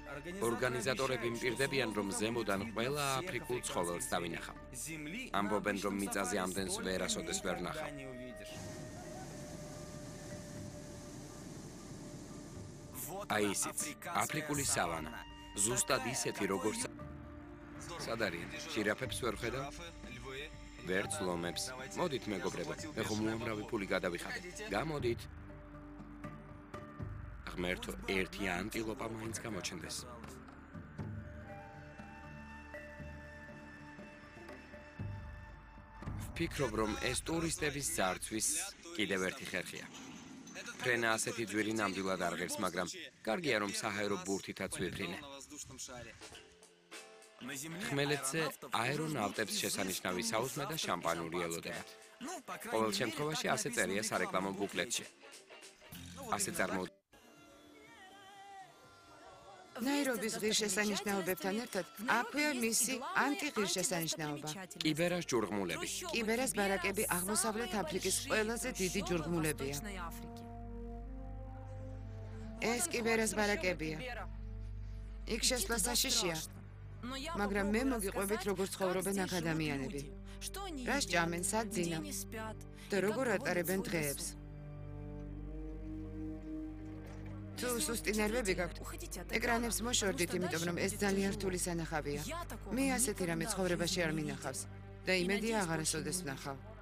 ორგანიზატორები მპირდებიან, რომ ზემოდან ყველა აფრიკულ ცხოველს დავინახავ. ამბობენ, რომ მიწაზე ამდენს ვერასოდეს ვერ ნახავ. აი ისიც, აფრიკული სავანა. ზუსტად ისეთი, როგორც სად არიან? ჟირაფებს ვერ ხედავ? ვერც ლომებს. მოდით, მეგობრებო, მე ხომ უამრავი ფული გადავიხადე. გამოდით. ღმერთო, ერთი ანტილოპა მაინც გამოჩნდეს. ვფიქრობ, რომ ეს ტურისტების ძარცვის კიდევ ერთი ხერხია. ფრენა ასეთი ძვირი ნამდვილად არ ღირს, მაგრამ კარგია, რომ საჰაერო ბურთითაც ვიფრინე. ხმელეთზე აერონავტებს შესანიშნავი საუზმე და შამპანური ელოდებათ. ყოველ შემთხვევაში ასე წერია სარეკლამო ბუკლეტში. ასე წარმოუდგენლად. ნაირობის ღირსშესანიშნაობებთან ერთად აქვეა მისი ანტიღირსშესანიშნაობა. კიბერას ჯურღმულები. კიბერას ბარაკები აღმოსავლეთ აფრიკის ყველაზე დიდი ჯურღმულებია. ეს კიბერას ბარაკებია. იქ შესვლა საშიშია. მაგრამ მე მოგიყვებით, როგორ ცხოვრობენ აქ ადამიანები. რა სჭამენ, სად ძინავ და როგორ ატარებენ დღეებს. თუ სუსტი ნერვები გაქვთ, ეკრანებს მოშორდით, იმიტომ რომ ეს ძალიან რთული სანახავია. მე ასეთი რამე ცხოვრებაში არ მინახავს და იმედია აღარასოდეს ვნახავ.